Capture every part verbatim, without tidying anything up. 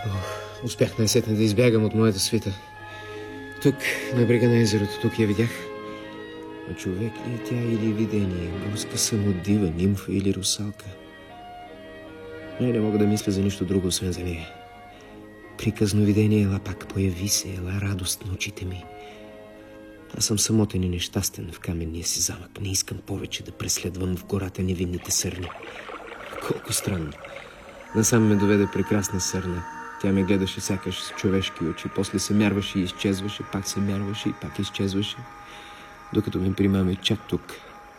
Ох, успях най-сетне да избягам от моята свита. Тук, на брега на езерото, тук я видях. Но човек ли е тя или видение? Горска самодива, нимфа или русалка? Не, не мога да мисля за нищо друго, освен за нея. Приказно видение, ела пак, появи се, ела радост на очите ми. Аз съм самотен и нещастен в каменния си замък. Не искам повече да преследвам в гората невинните сърни. Колко странно. Насам ме доведе прекрасна сърна. Тя ме гледаше сякаш с човешки очи. После се мярваше и изчезваше, пак се мярваше и пак изчезваше, докато ме примаме чак тук.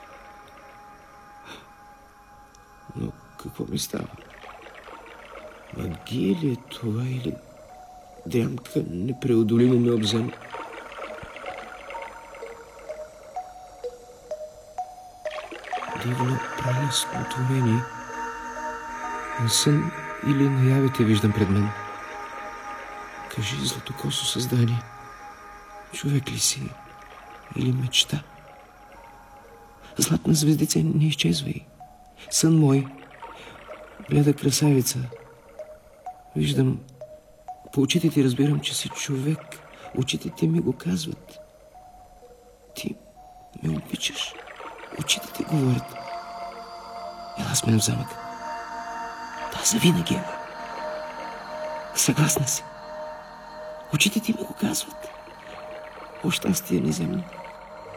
Но какво ми става? Магия ли е това или дрямка непреодолимо ме обзема? Дивно прелестно творение. На сън или наявите виждам пред мен. Кажи, златокосо създание, човек ли си или мечта? Златна звездице, не изчезвай. Сън мой, бледа красавица. Виждам, по очите ти разбирам, че си човек. Очите ти ми го казват. Ти ме обичаш. Очите ти говорят. Ела с мен в замък. Да, завинаги, ела. Съгласна си. Очите ти ми го казват. О, щастие неземно.